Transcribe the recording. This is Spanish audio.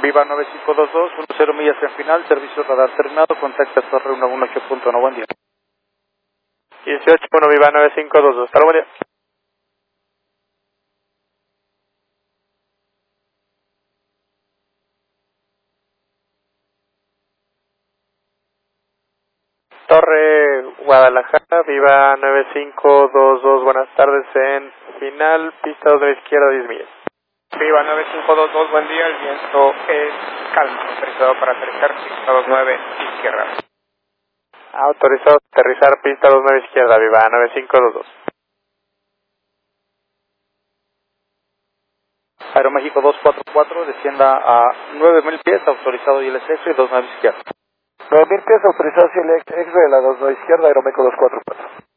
Viva 9522, 10 millas en final, servicio radar terminado, contacta Torre 118.1, buen día. 18-1 Viva 9522, hasta luego, buen día. Torre Guadalajara, Viva 9522, buenas tardes en final, pista 2 de la izquierda, 10 millas. Viva 9522, buen día, el viento es calmo, autorizado para aterrizar, pista 29 izquierda. Autorizado a aterrizar, pista 29 izquierda, Viva 9522. Aeroméxico 244, descienda a 9000 pies, autorizado ILS y 29 izquierda. 9000 pies autorizados y el X-ray, la 29 izquierda, Aeroméxico 244.